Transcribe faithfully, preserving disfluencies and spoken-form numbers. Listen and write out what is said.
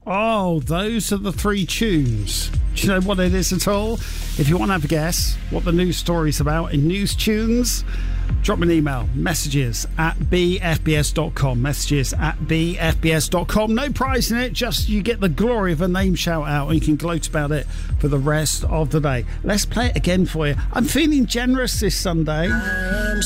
Oh, those are the three tunes. Do you know what it is at all? If you want to have a guess what the news story's about in News Tunes, drop me an email. Messages at b f b s dot com. Messages at b f b s dot com. No prize in it, just you get the glory of a name shout out and you can gloat about it for the rest of the day. Let's play it again for you. I'm feeling generous this Sunday. I am